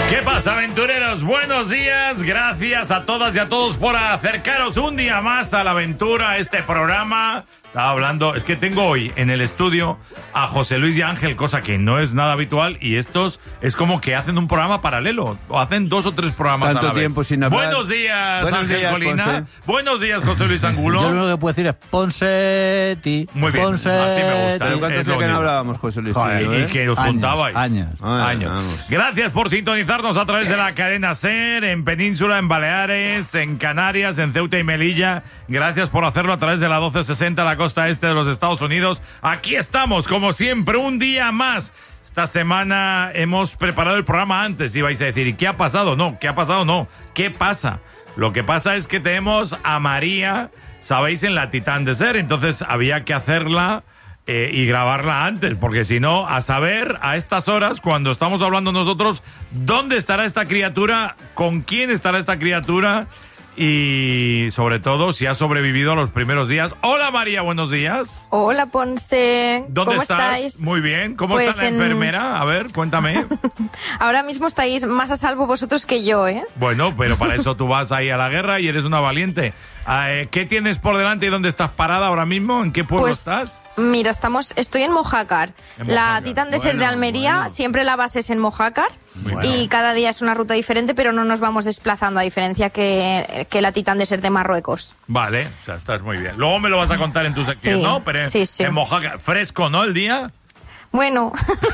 ¿Qué pasa, aventureros? Buenos días, gracias a todas y a todos por acercaros un día más a la aventura, a este programa. Estaba hablando, es que tengo hoy en el estudio a José Luis y Ángel, cosa que no es nada habitual, y estos es como que hacen un programa paralelo, o hacen 2 o 3 programas Tanto a la vez. tiempo sin hablar. Buenos días, Buenos Ángel días, Colina. Ponce. Buenos días, José Luis Angulo. Yo lo único que puedo decir es Ponseti. Muy bien, así me gusta. ¿Pero cuánto Es lo hacía que no único. hablábamos, José Luis? Joder, Tío, y que os Años, juntabais. años. Vamos. Gracias por sintonizarnos a través de la cadena SER, en Península, en Baleares, en Canarias, en Ceuta y Melilla. Gracias por hacerlo a través de la 1260, la costa este de los Estados Unidos. Aquí estamos, como siempre, un día más. Esta semana hemos preparado el programa antes y vais a decir, ¿y qué ha pasado? No, ¿qué ha pasado? No, ¿qué pasa? Lo que pasa es que tenemos a María, sabéis, en la Titán de SER, entonces había que hacerla y grabarla antes, porque si no, a saber, a estas horas, cuando estamos hablando nosotros, ¿dónde estará esta criatura? ¿Con quién estará esta criatura? Y sobre todo, si ha sobrevivido a los primeros días. Hola María, buenos días. Hola Ponce, ¿Dónde ¿cómo estás? estáis? Muy bien. ¿Cómo Pues está la enfermera? A ver, cuéntame. Ahora mismo estáis más a salvo vosotros que yo, ¿eh? Bueno, pero para eso tú vas ahí a la guerra y eres una valiente. ¿Qué tienes por delante y dónde estás parada ahora mismo? ¿En qué pueblo Pues estás? mira, estamos en Mojácar. En La Mojácar. Titán de Ser de Bueno, Almería, bueno. siempre la base es en Mojácar. Muy bien. Y cada día es una ruta diferente, pero no nos vamos desplazando, a diferencia que la Titán de Ser de Marruecos. Vale, o sea, estás muy bien. Luego me lo vas a contar en tu sección, Sí, ¿no? Pero sí, sí. en Mojácar, fresco, ¿no? El día. Bueno,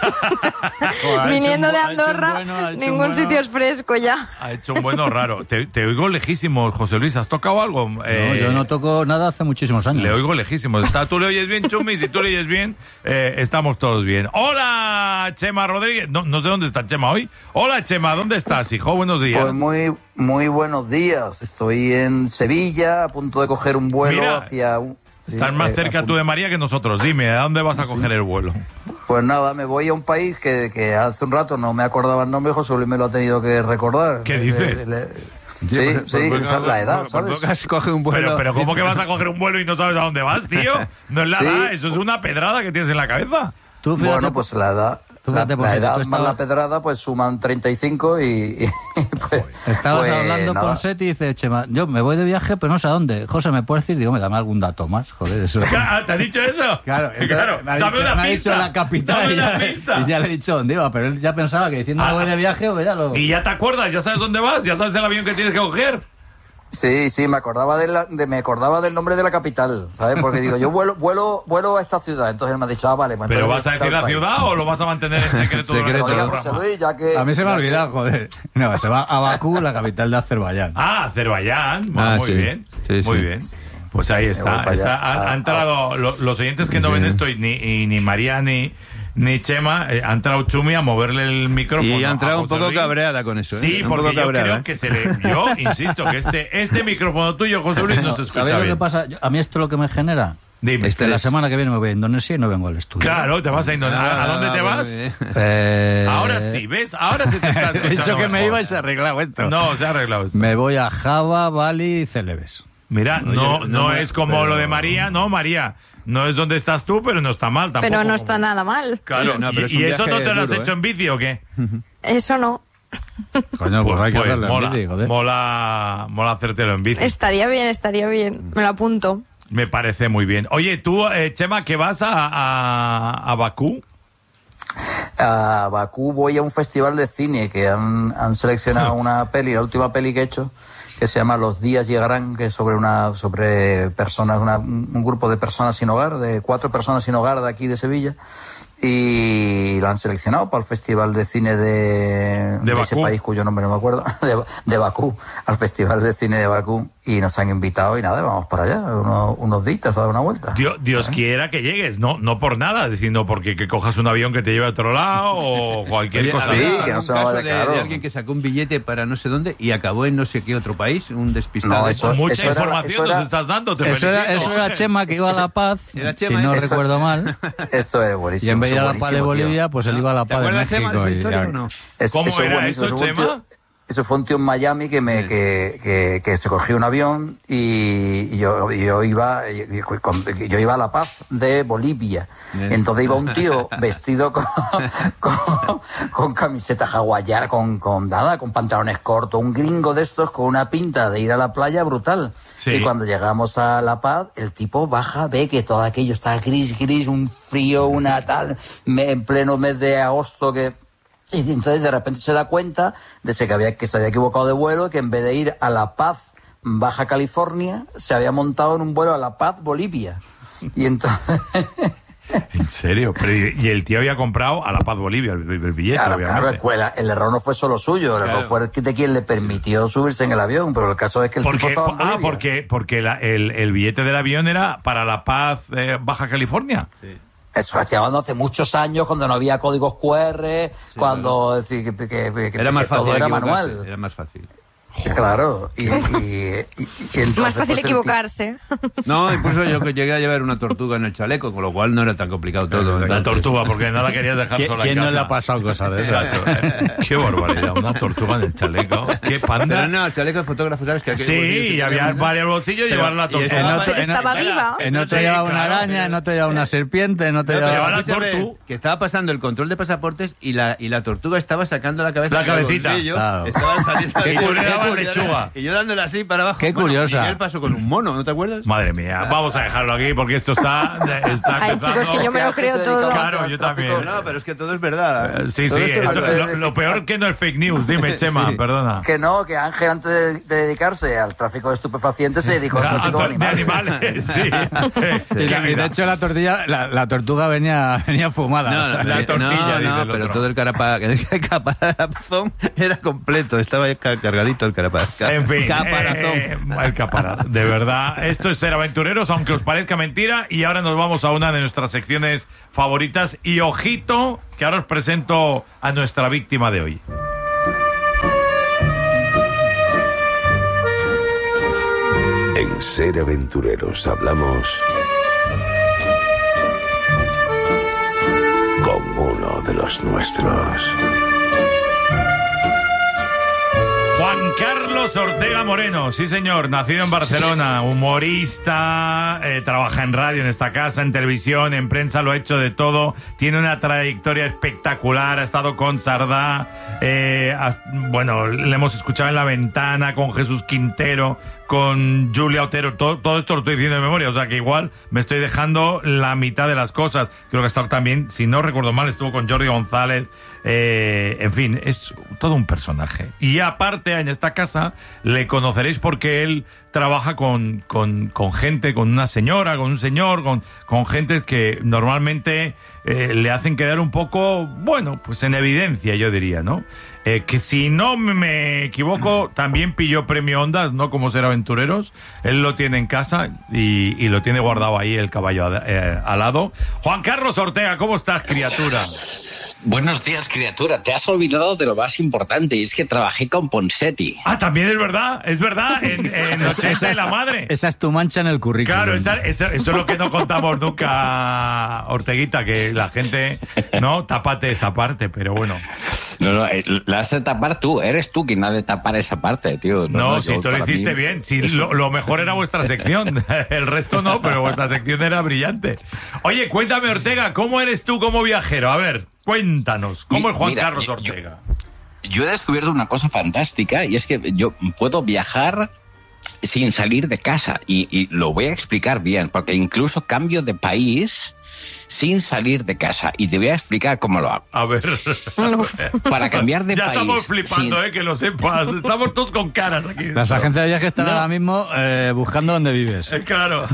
ha viniendo hecho de un Andorra, bueno, ha hecho un ningún bueno. sitio es fresco ya. Ha hecho un bueno raro. Te oigo lejísimo, José Luis. ¿Has tocado algo? No, yo no toco nada hace muchísimos años. Le oigo lejísimo. Tú le oyes bien, Chumi. Si tú le oyes bien, estamos todos bien. Hola, Chema Rodríguez. No sé dónde está Chema hoy. Hola, Chema. ¿Dónde estás, hijo? Buenos días. Pues muy buenos días. Estoy en Sevilla, a punto de coger un vuelo Mira, hacia... Estás más cerca tú de María que nosotros. Dime, ¿a dónde vas a coger el vuelo? Pues nada, me voy a un país que hace un rato no me acordaba el nombre, José Luis me lo ha tenido que recordar. ¿Qué dices? Sí, esa es la edad, ¿sabes? Casi coge un vuelo. Pero ¿cómo que vas a coger un vuelo y no sabes a dónde vas, tío? No es la Sí. edad, eso es una pedrada que tienes en la cabeza. Tú fíjate, Bueno, pues la edad, Tú fíjate, pues, la edad tú más estabas- la pedrada, pues suman 35 y pues, estabas pues hablando nada. con Seti y dice, Chema, yo me voy de viaje, pero no sé a dónde. José, ¿me puedes decir? Digo, me dame algún dato más. Joder, eso. ¿Te ha dicho eso? Claro, entonces me ha dame dicho, una me ha pista. dicho la capital Dame y ya, una pista. y ya le he dicho dónde iba, pero él ya pensaba que diciendo me voy de viaje, pues ya lo... Y ya te acuerdas, ya sabes dónde vas, ya sabes el avión que tienes que coger. Sí, me acordaba me acordaba del nombre de la capital, ¿sabes? Porque digo, yo vuelo a esta ciudad, entonces él me ha dicho, vale, pues ¿Pero entonces vas a decir la tal país. ciudad o lo vas a mantener en secreto durante Que todo lo el diga José programa? Luis, ya que... A mí se me ha ya que- olvidado, joder. No, se va a Bakú, la capital de Azerbaiyán. Ah, Azerbaiyán. Ah, Muy sí. bien. Sí, Muy sí. bien. Pues ahí voy está. para allá. Ha entrado los oyentes que no ven esto, y ni María ni Chema, ha entrado Chumi a moverle el micrófono. Y ha entrado a un José poco Luis. cabreada con eso. Sí, Un porque poco yo cabreada, creo ¿eh? que yo insisto que este micrófono tuyo, José Luis, no se escucha ¿Sabéis lo que bien. pasta? A mí esto es lo que me genera. Dime. La semana que viene me voy a Indonesia y no vengo al estudio. Claro, te vas a Indonesia. ¿A dónde te vas? Muy bien. Ahora sí, ¿ves? Ahora se te está He dicho escuchando que me mejor. iba y se ha arreglado esto. No, se ha arreglado esto. Me voy a Java, Bali y Celebes. Mira, Oye, no me- es como pero- lo de María, no, María. No es donde estás tú, pero no está mal tampoco. Pero no está nada mal. Claro, Oye, no, pero es ¿y un eso no viaje te lo has duro, hecho ¿eh? en bici o qué? Eso no. Coño, pues hay que hacerlo mola, en bici, joder. mola hacértelo en bici. Estaría bien. Me lo apunto. Me parece muy bien. Oye, tú, Chema, que vas a Bakú. A Bakú voy a un festival de cine que han seleccionado una peli, la última peli que he hecho, que se llama Los días llegarán, que es sobre personas, un grupo de personas sin hogar, de 4 personas sin hogar de aquí de Sevilla, y lo han seleccionado para el festival de cine de ese Bakú. país cuyo nombre no me acuerdo, de Bakú, al festival de cine de Bakú, y nos han invitado y nada, vamos para allá, unos días a dar una vuelta. Dios quiera que llegues, no por nada, sino porque que cojas un avión que te lleve a otro lado o cualquier Oye, cosa. sí, ¿habrá que no algún se me caso vaya de caro. alguien que sacó un billete para no sé dónde y acabó en no sé qué otro país, un despistado. No, eso- Mucha eso era- información eso era- nos estás dando. Te Eso era felicito. Chema, que iba a La Paz, Era si Chema, no ¿eh? recuerdo mal. Eso es Y buenísimo. en vez de ir a eso La es Paz de buenísimo, tío. Bolivia, pues él iba a La ¿Te Paz de acuerdas, Chema, de México. esa y historia ya- o no? ¿Cómo Eso es era buenísimo, eso, es un tío- Chema? Eso fue un tío en Miami que se cogió un avión y yo iba a La Paz de Bolivia. Entonces iba un tío vestido con camiseta hawaiana, con pantalones cortos, un gringo de estos con una pinta de ir a la playa brutal. Sí. Y cuando llegamos a La Paz, el tipo baja, ve que todo aquello está gris, un frío, una tal, en pleno mes de agosto y entonces de repente se da cuenta de que se había equivocado de vuelo, que en vez de ir a La Paz, Baja California, se había montado en un vuelo a La Paz, Bolivia. Y entonces... ¿En serio? Pero, y el tío había comprado a La Paz, Bolivia, el billete, obviamente. Claro, el error no fue solo suyo, el error fue de quien le permitió subirse en el avión, pero el caso es que el tipo estaba en Bolivia. Porque el billete del avión era para La Paz, Baja California. Sí. Eso, estoy hablando hace muchos años, cuando no había códigos QR, cuando decir, que era más fácil, todo era manual. Era más fácil. Joder. Claro, y entonces, más fácil equivocarse. No, incluso yo que llegué a llevar una tortuga en el chaleco, con lo cual no era tan complicado todo. La tortuga, porque no la querías dejar sola en casa. ¿Quién no le ha pasado cosas de esas? Qué barbaridad, una tortuga en el chaleco. Qué panda. Pero no, el chaleco de fotógrafo, ¿sabes? Que sí, y había varios bolsillos y llevar la tortuga. Pero estaba viva. En otro llevaba una araña, en otro llevaba una serpiente, en otro llevaba la tortuga. Que estaba pasando el control de pasaportes y la tortuga estaba sacando la cabeza. La cabecita. Claro. Estaba saliendo. Y tú le dabas lechuga. Y yo dándole así para abajo. Qué curiosa. Miguel pasó con un mono, ¿no te acuerdas? Madre mía, vamos a dejarlo aquí porque esto está Ay, chicos, que yo me lo creo todo. Claro, yo también. No, pero es que todo es verdad. Sí, lo peor que no es fake news. Dime, Chema, perdona. Que Ángel, antes de dedicarse al tráfico de estupefacientes, se dedicó al tráfico de animales. Sí. Y de hecho la tortuga venía fumada. No, la tortilla. No, pero todo el caparazón era completo. Estaba cargadito el caparazón. En fin, caparazón. El caparazón. De verdad, esto es Ser Aventureros, aunque os parezca mentira. Y ahora nos vamos a una de nuestras secciones favoritas. Y ojito, que ahora os presento a nuestra víctima de hoy. En Ser Aventureros hablamos con uno de los nuestros. Juan Carlos Ortega Moreno, sí señor, nacido en Barcelona, humorista, trabaja en radio en esta casa, en televisión, en prensa, lo ha hecho de todo, tiene una trayectoria espectacular, ha estado con Sardá, bueno, le hemos escuchado en La Ventana, con Jesús Quintero, con Julia Otero, todo esto lo estoy diciendo de memoria, o sea que igual me estoy dejando la mitad de las cosas. Creo que ha estado también, si no recuerdo mal, estuvo con Jordi González, en fin, es todo un personaje. Y aparte, en esta casa le conoceréis porque él trabaja con gente, con una señora, con un señor, con gente que normalmente le hacen quedar un poco, bueno, pues en evidencia, yo diría, ¿no? Que si no me equivoco, también pilló premio Ondas, ¿no? Como Ser Aventureros. Él lo tiene en casa y lo tiene guardado ahí el caballo al lado. Juan Carlos Ortega, ¿cómo estás, criatura? Buenos días, criatura. Te has olvidado de lo más importante, y es que trabajé con Ponseti. Ah, también es verdad, en Nochesa de la Madre. Esa es tu mancha en el currículum. Claro, eso es lo que no contamos nunca, Orteguita, que la gente, no, tápate esa parte, pero bueno. No, la has de tapar tú, eres tú quien ha de tapar esa parte, tío. No, si tú lo hiciste bien, si lo mejor era vuestra sección, el resto no, pero vuestra sección era brillante. Oye, cuéntame, Ortega, ¿cómo eres tú como viajero? A ver, cuéntanos, ¿cómo es Juan Carlos Ortega? Yo he descubierto una cosa fantástica, y es que yo puedo viajar sin salir de casa, y lo voy a explicar bien, porque incluso cambio de país sin salir de casa, y te voy a explicar cómo lo hago. A ver. Para cambiar de ya país. Ya estamos flipando, que lo sepas. Estamos todos con caras aquí. Las agencias de viajes están ahora mismo buscando dónde vives. Claro.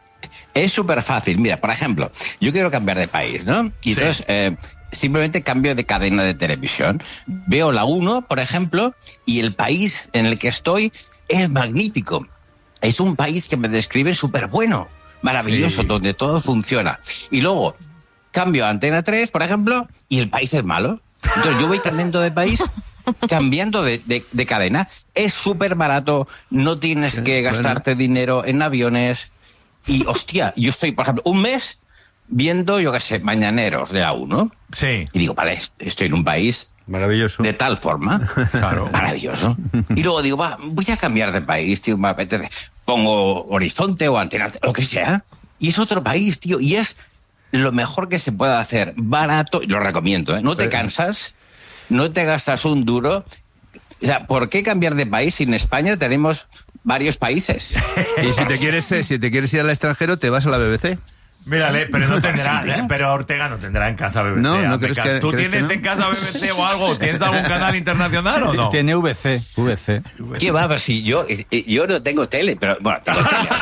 Es súper fácil. Mira, por ejemplo, yo quiero cambiar de país, ¿no? Y entonces simplemente cambio de cadena de televisión. Veo la 1, por ejemplo, y el país en el que estoy es magnífico. Es un país que me describe súper bueno, maravilloso, donde todo funciona. Y luego cambio a Antena 3, por ejemplo, y el país es malo. Entonces yo voy cambiando de país, cambiando de cadena. Es súper barato, no tienes que gastarte dinero en aviones. Y, hostia, yo estoy, por ejemplo, un mes viendo, yo qué sé, Mañaneros de la 1. Sí. Y digo, vale, estoy en un país Maravilloso. De tal forma. Claro. Maravilloso. Y luego digo, voy a cambiar de país, tío, me apetece. Pongo Horizonte o Antena, lo que sea. Y es otro país, tío. Y es lo mejor que se puede hacer. Barato. Lo recomiendo, ¿eh? No te cansas, no te gastas un duro. O sea, ¿por qué cambiar de país si en España tenemos varios países? Y si te quieres ir al extranjero, te vas a la BBC. Mírale, pero no tendrá, pero Ortega no tendrá en casa BBC. No crees que... ¿Tú ¿crees tienes que no? en casa BBC o algo? ¿Tienes algún canal internacional o no? Tiene VC. ¿Qué va? Pero si yo no tengo tele, pero bueno, tengo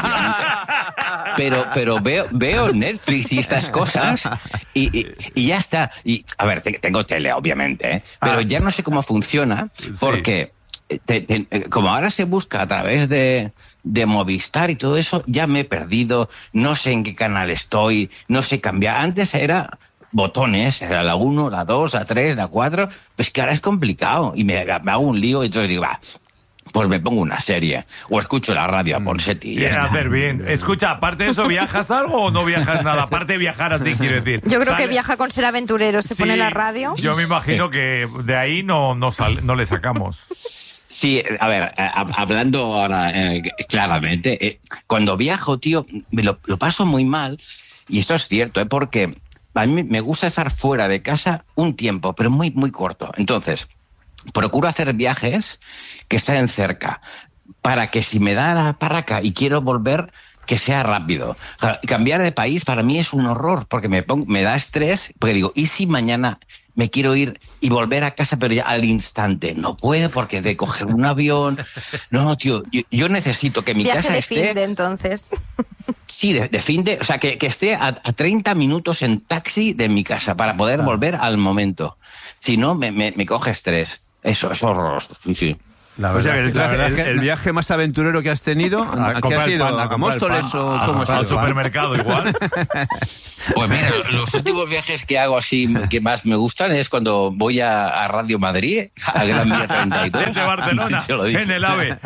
tele, pero veo Netflix y estas cosas y ya está. Y a ver, tengo tele, obviamente, ¿eh? Pero ya no sé cómo funciona porque como ahora se busca a través de Movistar y todo eso, ya me he perdido, no sé en qué canal estoy, no sé cambiar. Antes era botones, era la 1, la 2, la 3, la 4, pues que ahora es complicado y me hago un lío y entonces digo, pues me pongo una serie o escucho la radio a Ponseti. Bien hacer bien. Escucha, aparte de eso, ¿viajas algo o no viajas nada? Aparte de viajar así, quiero decir. Yo creo que viaja con Ser Aventurero, se pone la radio. Yo me imagino que de ahí no le sacamos. Sí, a ver, hablando ahora claramente, cuando viajo, tío, me lo paso muy mal, y esto es cierto, porque a mí me gusta estar fuera de casa un tiempo, pero muy, muy corto. Entonces, procuro hacer viajes que estén cerca, para que si me da la parraca y quiero volver, que sea rápido. Claro, cambiar de país para mí es un horror, porque me da estrés, porque digo, ¿y si mañana me quiero ir y volver a casa, pero ya al instante? No puedo porque de coger un avión. No, tío, yo necesito que mi viaje casa de esté... fin de entonces. Sí, de fin de... O sea, que esté a 30 minutos en taxi de mi casa para poder volver al momento. Si no, me coge estrés. Eso es horroroso, sí. O sea, el viaje más aventurero que has tenido, ¿a qué has ido? ¿A Móstoles o cómo has ido? Al supermercado igual. Pues mira, los últimos viajes que hago así que más me gustan es cuando voy a Radio Madrid, a Gran Vía 32. Desde Barcelona, en el AVE.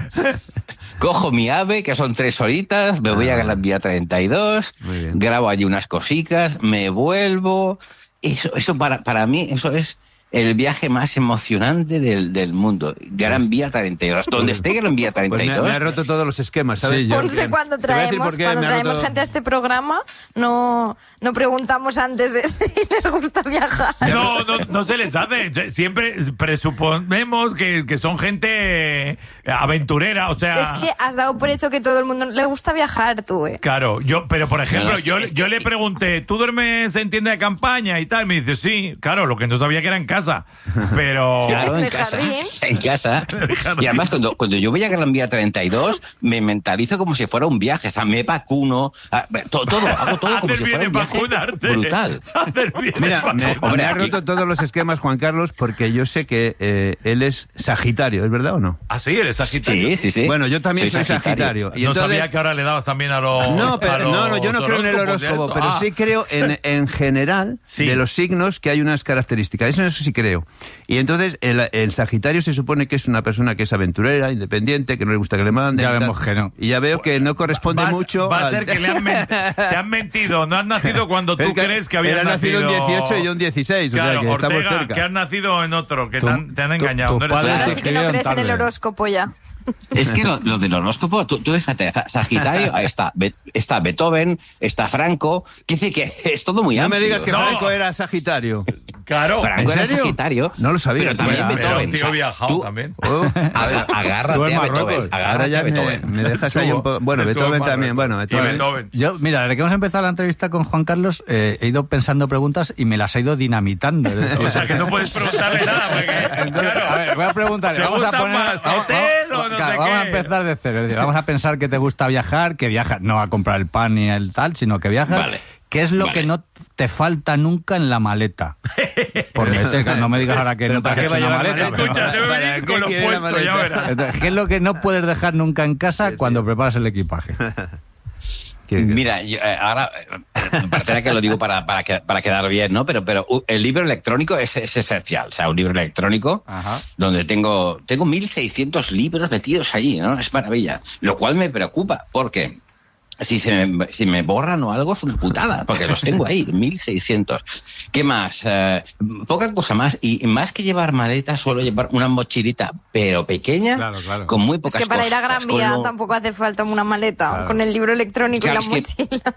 Cojo mi AVE, que son 3 horitas, me voy a Gran Vía 32, grabo allí unas cositas, me vuelvo. Eso para mí, eso es el viaje más emocionante del mundo. Gran Vía 32. Donde esté Gran Vía 32... Pues me ha roto todos los esquemas, ¿sabes? Sí, Ponce, cuando traemos gente a este programa, no preguntamos antes de si les gusta viajar. No se les hace. Siempre presuponemos que son gente aventurera, o sea... Es que has dado por hecho que todo el mundo le gusta viajar, tú, Claro, pero por ejemplo, yo le pregunté, ¿tú duermes en tienda de campaña y tal? Me dice, sí, claro, lo que no sabía que era en casa. Pero... Claro, en casa. En casa. Y además, cuando yo voy a Gran Vía 32, me mentalizo como si fuera un viaje. O sea, me vacuno, hago todo como si fuera un viaje brutal. Mira, me ha roto todos los esquemas, Juan Carlos, porque yo sé que él es Sagitario, ¿es verdad o no? Ah, sí, eres Sagitario. Sí. Bueno, yo también soy Sagitario. Y no entonces... sabía que ahora le dabas también a los... No, yo no creo en el horóscopo, pero sí creo en general de los signos que hay unas características. Eso sí creo. Y entonces el Sagitario se supone que es una persona que es aventurera, independiente, que no le gusta que le manden. Ya vemos que no. Y ya veo que no corresponde mucho. Va a ser que te han mentido. No has nacido cuando tú crees que habías nacido. Él ha nacido en 18 y yo en 16. Claro, o sea, que Ortega, estamos cerca. que has nacido en otro, que te han engañado. Ahora sí que no crees en el horóscopo ya. Es que lo del horóscopo, tú fíjate, Sagitario, está Beethoven, está Franco, que dice que es todo muy amplio. No me digas que Franco era Sagitario. Claro. Franco era Sagitario. No lo sabía. Pero también Beethoven. Tío viajado también. A ver, agárrate a Beethoven. Ahora ya me dejas ahí un poco... Bueno, Beethoven también. Bueno, Beethoven. Yo, mira, desde que hemos empezado la entrevista con Juan Carlos, he ido pensando preguntas y me las he ido dinamitando. O sea, que no puedes preguntarle nada. Porque, entonces, a ver, voy a preguntarle. Vamos a poner más hotel o no sé qué. Vamos a empezar de cero. Es decir, vamos a pensar que te gusta viajar, que viajas no a comprar el pan ni el tal, sino que viajas. Vale. ¿Qué es lo que no te falta nunca en la maleta? Porque no me digas ahora que no te has una maleta. Escucha, te voy a venir con los puestos, ya verás. Entonces, ¿qué es lo que no puedes dejar nunca en casa cuando preparas el equipaje? Mira, ahora me parece que lo digo para quedar bien, ¿no? Pero el libro electrónico es esencial. O sea, un libro electrónico donde tengo 1.600 libros metidos allí, ¿no? Es maravilla. Lo cual me preocupa porque Si se me borran o algo es una putada, porque los tengo ahí, 1.600. ¿Qué más? Poca cosa más. Y más que llevar maletas, suelo llevar una mochilita, pero pequeña, con muy pocas cosas. Es que para ir a Gran Vía tampoco hace falta una maleta, con el libro electrónico y la mochila.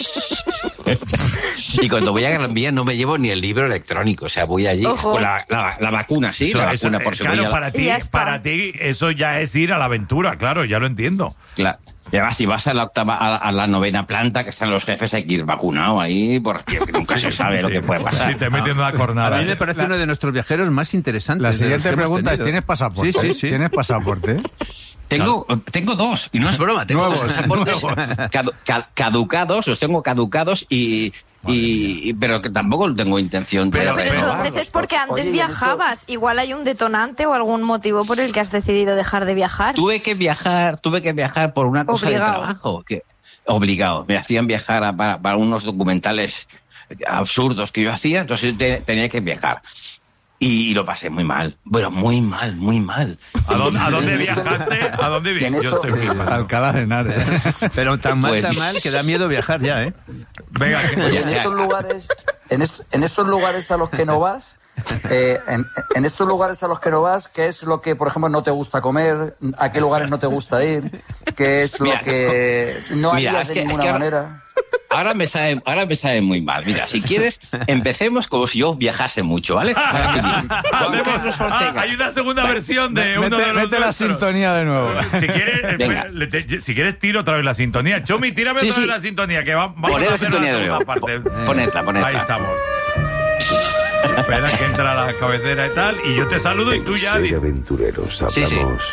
Y cuando voy a Gran Vía no me llevo ni el libro electrónico, o sea, voy allí con la vacuna, ¿sí? Eso, la vacuna por seguridad. Claro, para ti eso ya es ir a la aventura, claro, ya lo entiendo. Claro. Y además, si vas a la 9ª planta, que están los jefes, hay que ir vacunado ahí, porque nunca se sabe lo que puede pasar. Sí, te metiendo la cornada. A mí me parece uno de nuestros viajeros más interesantes. La siguiente pregunta es, ¿tienes pasaporte? Sí. ¿Tienes pasaporte? Tengo 2, y no es broma, tengo 2 pasaportes caducados, los tengo caducados pero que tampoco tengo intención de... Pero entonces es porque antes viajabas, igual hay un detonante o algún motivo por el que has decidido dejar de viajar. Tuve que viajar por una cosa de trabajo, obligado. Me hacían viajar para unos documentales absurdos que yo hacía, entonces yo tenía que viajar. Y lo pasé muy mal. Bueno, muy mal. ¿A dónde viajaste? ¿A dónde viajaste? Alcalá de Henares. Pero tan mal que da miedo viajar ya, ¿eh? Venga, Oye, en estos lugares a los que no vas, en estos lugares a los que no vas, ¿qué es lo que, por ejemplo, no te gusta comer? ¿A qué lugares no te gusta ir? ¿Qué es lo que no harías de ninguna manera? Ahora me sabe muy mal. Mira, si quieres, empecemos como si yo viajase mucho, ¿vale? Hay una segunda versión de uno de los Mete la sintonía de nuevo. Si quieres, tiro otra vez la sintonía. Chomi, tírame otra vez la sintonía, que vamos a hacer la segunda parte. Ponedla. Ahí estamos. Espera que entra la cabecera y tal, y yo te saludo y tú ya... En Serie Aventureros hablamos...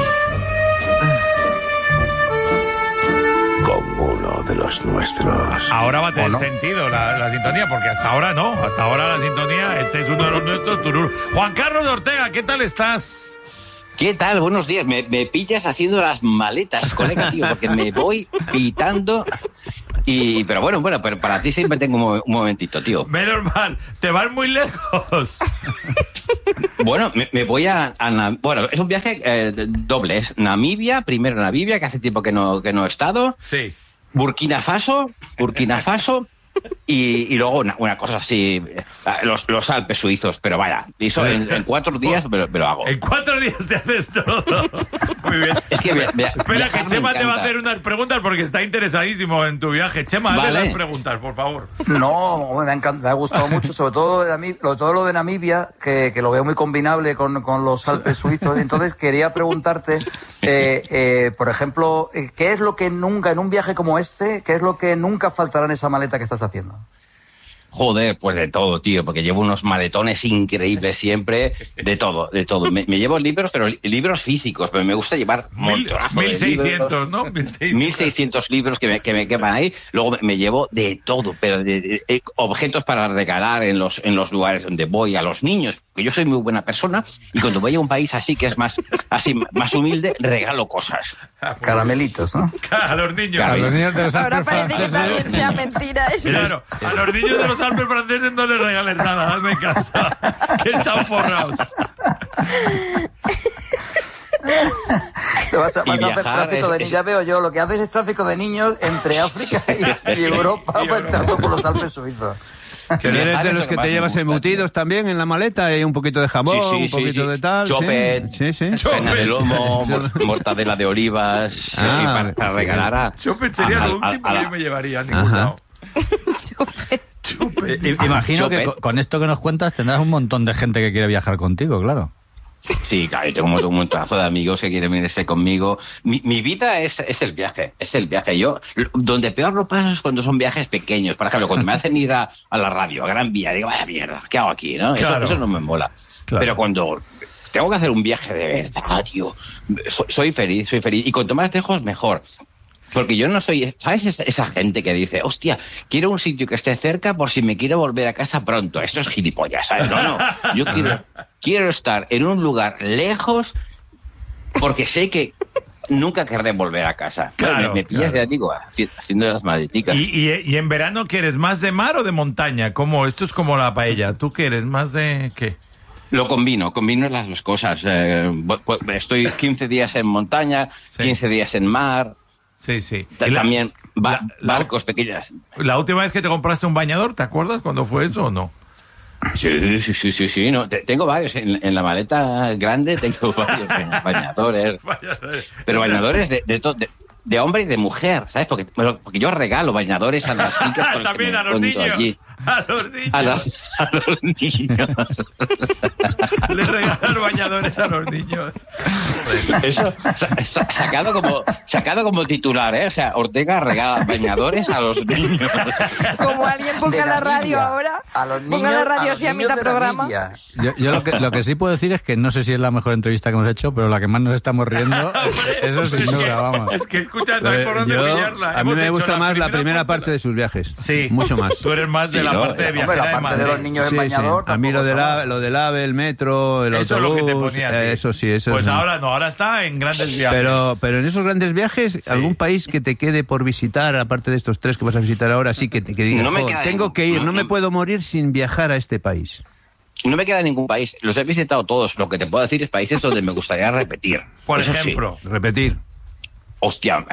con uno de los nuestros. Ahora va a tener sentido la sintonía, porque hasta ahora no. Hasta ahora la sintonía, este es uno de los nuestros. Turur. Juan Carlos de Ortega, ¿qué tal estás? ¿Qué tal? Buenos días. Me pillas haciendo las maletas, colega, tío, porque me voy pitando. Pero bueno, pero para ti siempre tengo un momentito, tío. Menos mal, te vas muy lejos. Bueno, me voy bueno, es un viaje doble. Es primero Namibia, que hace tiempo que no he estado. Sí. Burkina Faso. Y luego una cosa así, los Alpes suizos, pero vaya, y eso en 4 días me lo hago. En 4 días te haces todo. Muy bien. Es que espera, que Chema te va a hacer unas preguntas porque está interesadísimo en tu viaje. Chema, hazle las preguntas, por favor. No, me ha gustado mucho, sobre todo lo de Namibia, que lo veo muy combinable con los Alpes suizos. Entonces quería preguntarte, por ejemplo, ¿qué es lo que nunca, en un viaje como este, qué es lo que nunca faltará en esa maleta que estás haciendo? Joder, pues de todo, tío, porque llevo unos maletones increíbles siempre, de todo. Me llevo libros, pero libros físicos, pero me gusta llevar montonazo de 1.600, ¿no? 1.600 libros que me quepan ahí. Luego me llevo de todo, pero de objetos para regalar en los lugares donde voy, a los niños, porque yo soy muy buena persona y cuando voy a un país así que es más humilde, regalo cosas. Caramelitos, ¿no? A los niños. A los niños de los Ahora Alpes parece que también sea mentira eso. Claro, a los niños de los Alpes franceses no les regales nada, hazme caso, que están forrados. Vas a hacer tráfico de niños. Ya veo yo, lo que haces es tráfico de niños entre África y Europa, entrando por los Alpes suizos. Que eres de los que te llevas embutidos también en la maleta, y un poquito de jamón, un poquito de tal. Chopet, pena de lomo, mortadela de olivas, para regalar a... Chopet sería lo último que yo me llevaría a ningún lado. Imagino que con esto que nos cuentas tendrás un montón de gente que quiere viajar contigo, claro. Sí, claro, yo tengo un montonazo de amigos que quieren venirse conmigo. Mi vida es el viaje, Yo, donde peor lo paso es cuando son viajes pequeños. Por ejemplo, cuando me hacen ir a la radio, a Gran Vía, digo, vaya mierda, ¿qué hago aquí? ¿No? Claro. Eso no me mola. Claro. Pero cuando tengo que hacer un viaje de verdad, tío, soy feliz. Y cuanto más lejos, mejor. Porque yo no soy, ¿sabes? Esa gente que dice, hostia, quiero un sitio que esté cerca por si me quiero volver a casa pronto. Esto es gilipollas, ¿sabes? No. Yo quiero estar en un lugar lejos porque sé que nunca querré volver a casa. Claro, me pillas, ya digo, haciendo las maleticas. ¿Y en verano quieres más de mar o de montaña? ¿Cómo? Esto es como la paella. ¿Tú quieres más de qué? Lo combino las dos cosas. Estoy 15 días en montaña, 15 días en mar. Sí, sí. También barcos pequeños. ¿La última vez que te compraste un bañador, te acuerdas cuándo fue eso o no? Sí. No, tengo varios. En la maleta grande tengo varios bañadores. Pero bañadores de hombre y de mujer, ¿sabes? Porque yo regalo bañadores a las chicas con las que me encuentro allí. A los niños. A los niños. Le regalan bañadores a los niños. Eso, sacado como titular, ¿eh? O sea, Ortega regala bañadores a los niños. Como alguien ponga la radio ahora. A los niños, ponga la radio así a mitad programa. Yo lo que sí puedo decir es que no sé si es la mejor entrevista que hemos hecho, pero la que más nos estamos riendo, eso sin duda, vamos. Es que escucha, no hay por dónde pillarla. A mí me gusta más la primera parte de sus viajes. Sí. Mucho más. Tú eres más de la parte de viajera la parte de los niños en bañador. A mí lo del AVE, el metro, el eso autobús. Es lo que te ponía, eso sí, eso pues es. Ahora no, ahora está en grandes viajes. Pero en esos grandes viajes, algún país que te quede por visitar, aparte de estos 3 que vas a visitar ahora, sí que digas, tengo que ir, no me puedo morir sin viajar a este país. No me queda ningún país. Los he visitado todos. Lo que te puedo decir es países donde me gustaría repetir. Por ejemplo. Sí. Repetir. Hostia,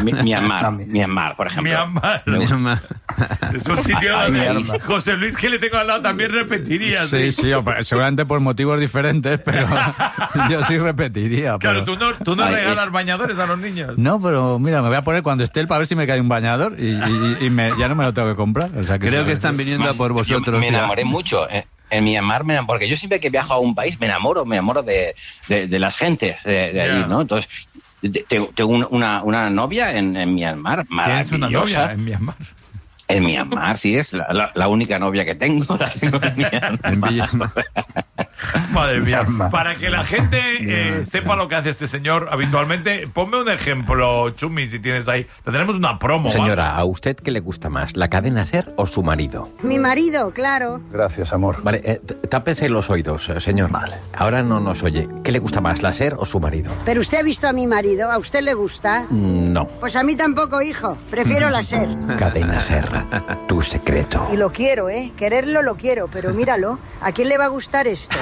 Myanmar, por ejemplo. Myanmar. Es un sitio donde José Luis, que le tengo al lado, también repetiría. Sí, seguramente por motivos diferentes, pero yo sí repetiría. Claro, tú no regalas bañadores a los niños. No, pero mira, me voy a poner cuando esté para ver si me cae un bañador y ya no me lo tengo que comprar. O sea, creo que están viniendo a por vosotros. Me enamoré mucho. En Myanmar, porque yo siempre que viajo a un país me enamoro de las gentes de allí, ¿no? Entonces, tengo una novia en Myanmar, maravillosa. ¿Tienes una novia en Myanmar? En Myanmar, sí, es la única novia que tengo. La tengo en Myanmar. Madre mía. Para que la gente sepa lo que hace este señor habitualmente, ponme un ejemplo, Chumi, si tienes ahí. Tendremos una promo. Señora, ¿vale? ¿a usted qué le gusta más, la cadena SER o su marido? Mi marido, claro. Gracias, amor. Vale, tápese los oídos, señor. Vale. Ahora no nos oye. ¿Qué le gusta más, la SER o su marido? ¿Pero usted ha visto a mi marido? ¿A usted le gusta? No. Pues a mí tampoco, hijo. Prefiero la SER. Cadena SER, tu secreto. Y lo quiero, ¿eh? Quererlo lo quiero, pero míralo. ¿A quién le va a gustar esto?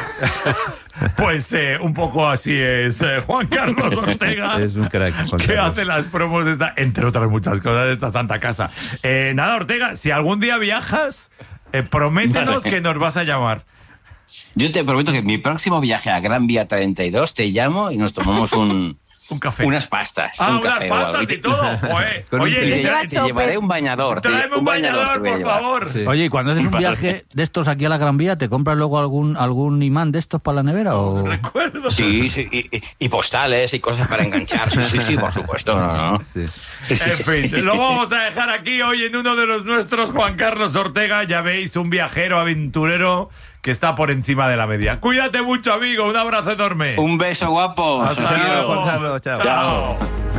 Pues un poco así es Juan Carlos Ortega. Es un crack, que hace las promos de esta, entre otras muchas cosas, de esta santa casa. Nada, Ortega, si algún día viajas, prométenos que nos vas a llamar. Yo te prometo que en mi próximo viaje a Gran Vía 32 te llamo y nos tomamos un café. Unas pastas. Unas pastas y todo. Oye, te llevaré un bañador. Tráeme un bañador, por favor. Sí. Oye, y cuando haces un viaje de estos aquí a la Gran Vía, ¿te compras luego algún imán de estos para la nevera? ¿O? Recuerdo. Sí, y postales y cosas para enganchar. Sí, por supuesto. No. Sí. En fin, lo vamos a dejar aquí hoy en uno de los nuestros, Juan Carlos Ortega. Ya veis, un viajero aventurero que está por encima de la media. Cuídate mucho, amigo. Un abrazo enorme. Un beso, guapo. Hasta luego. Chao.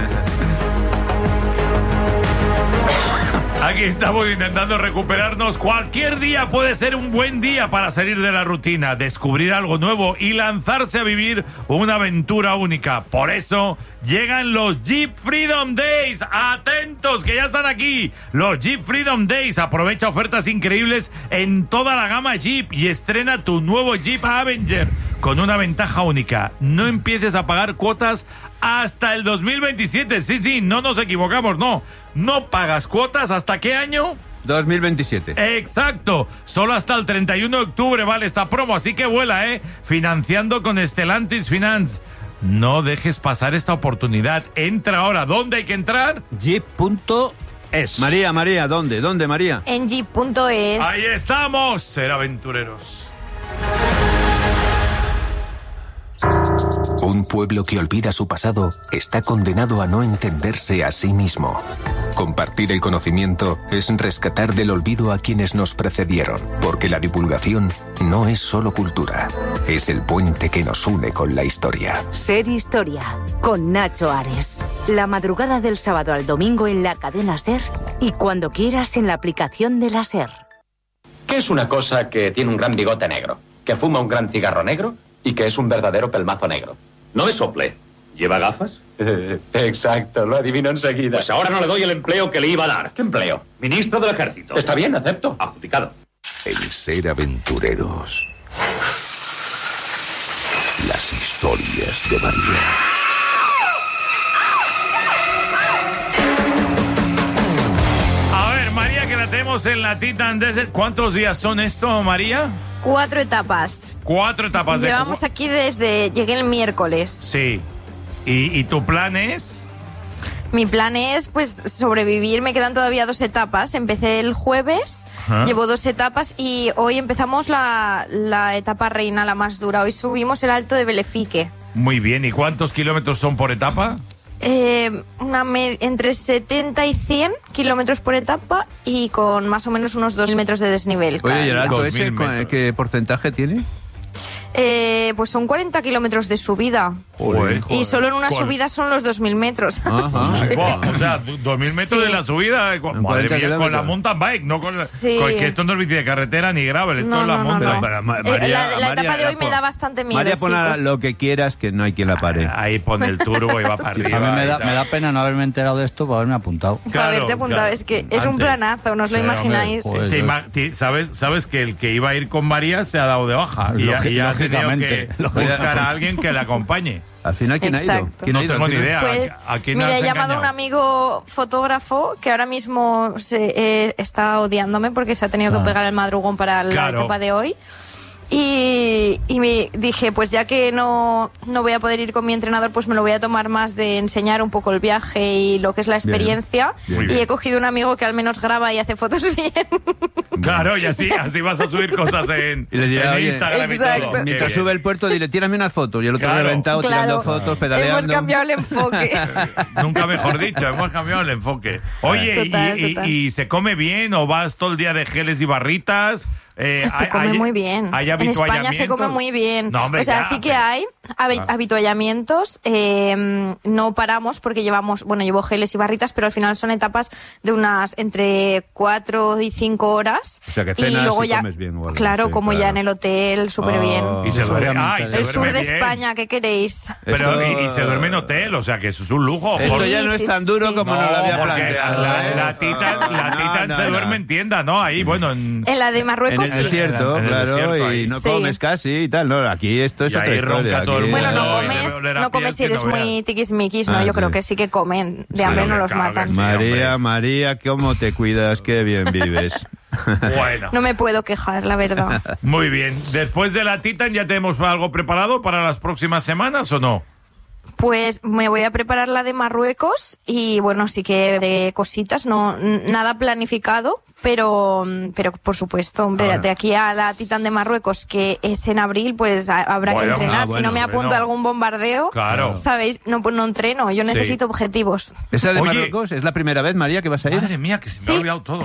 Aquí estamos intentando recuperarnos. Cualquier día puede ser un buen día para salir de la rutina, descubrir algo nuevo y lanzarse a vivir una aventura única. Por eso llegan los Jeep Freedom Days. ¡Atentos, que ya están aquí! Los Jeep Freedom Days. Aprovecha ofertas increíbles en toda la gama Jeep y estrena tu nuevo Jeep Avenger con una ventaja única. No empieces a pagar cuotas hasta el 2027. Sí, no nos equivocamos, no. No pagas cuotas ¿hasta qué año? 2027. Exacto. Solo hasta el 31 de octubre vale esta promo, así que vuela, financiando con Stellantis Finance. No dejes pasar esta oportunidad. Entra ahora. ¿Dónde hay que entrar? Jeep.es. María, ¿dónde, María? En Jeep.es. Ahí estamos. Ser aventureros. Un pueblo que olvida su pasado está condenado a no entenderse a sí mismo. Compartir el conocimiento es rescatar del olvido a quienes nos precedieron, porque la divulgación no es solo cultura, es el puente que nos une con la historia. Ser Historia, con Nacho Ares. La madrugada del sábado al domingo en la cadena SER y cuando quieras en la aplicación de la SER. ¿Qué es una cosa que tiene un gran bigote negro, que fuma un gran cigarro negro y que es un verdadero pelmazo negro? No me sople. ¿Lleva gafas? Exacto, lo adivino enseguida. Pues ahora no le doy el empleo que le iba a dar. ¿Qué empleo? Ministro del Ejército. Está bien, acepto. Adjudicado. El ser aventureros. Las historias de María. estamos en la Titan Desert. ¿Cuántos días son esto, María? 4 etapas. 4 etapas. Llevamos aquí desde... Llegué el miércoles. Sí. ¿Y tu plan es? Mi plan es, pues, sobrevivir. Me quedan todavía 2 etapas. Empecé el jueves, llevo 2 etapas y hoy empezamos la etapa reina, la más dura. Hoy subimos el Alto de Belefique. Muy bien. ¿Y cuántos kilómetros son por etapa? Entre 70 y 100 kilómetros por etapa y con más o menos unos 2.000 metros de desnivel. Oye, ¿y el Alto ese qué porcentaje tiene? Pues son 40 kilómetros de subida. Joder. Y solo en una subida son los 2.000 metros. O sea, 2.000 metros de la subida. Madre mía, con la mountain bike, no con que esto no es bici de carretera ni gravel, esto es la mountain bike. La etapa de hoy me da bastante miedo, María, pon lo que quieras, que no hay quien la pare. Ahí pone el turbo y va para arriba. A mí me da pena no haberme enterado de esto para haberme apuntado. Para haberte apuntado, es que es un planazo, no os lo imagináis. ¿Sabes que el que iba a ir con María se ha dado de baja? Y ya ha tenido que buscar a alguien que la acompañe. Al final, ¿quién ha ido? No tengo ni idea. Pues, mira, he llamado a un amigo fotógrafo que ahora mismo está odiándome porque se ha tenido que pegar el madrugón para la etapa de hoy. Y me dije, pues ya que no voy a poder ir con mi entrenador, pues me lo voy a tomar más de enseñar un poco el viaje y lo que es la experiencia. Bien. Y he cogido un amigo que al menos graba y hace fotos bien. Claro, y así vas a subir cosas en Instagram y todo. Mientras sube el puerto, dile, tírame unas fotos. Y el otro reventado tirando fotos, pedaleando. Hemos cambiado el enfoque. Nunca mejor dicho, hemos cambiado el enfoque. Oye, total. ¿Y se come bien o vas todo el día de geles y barritas? Se come muy bien. En España se come muy bien. No, hombre, sí que hay habituallamientos. No paramos porque llevo geles y barritas, pero al final son etapas de unas entre 4 y 5 horas. O sea, que cenas y luego ya comes bien. Claro, como ya en el hotel, súper bien. Y se duerme, el sur de España, ¿qué queréis? Pero y se duerme en hotel, o sea, que eso es un lujo. Esto ya no es tan duro como nos lo había planteado. La Titan se duerme en tienda, ¿no? Ahí, bueno. En la de Marruecos. En el desierto, claro, y no comes casi y tal. No, aquí esto es otra historia. Bueno, no comes si eres muy tiquismiquis, ¿no? Yo creo que sí que comen. De hambre no los matan. María, ¿cómo te cuidas? Qué bien vives. Bueno. No me puedo quejar, la verdad. Muy bien. Después de la Titan, ¿ya tenemos algo preparado para las próximas semanas o no? Pues me voy a preparar la de Marruecos y bueno, sí que de cositas, nada planificado, pero por supuesto, hombre, de aquí a la Titan de Marruecos, que es en abril, pues habrá que entrenar. Si no me apunto a algún bombardeo, ¿sabéis? No entreno, yo necesito objetivos. ¿Esa de Marruecos es la primera vez, María, que vas a ir? Madre mía, que se me ha olvidado todo.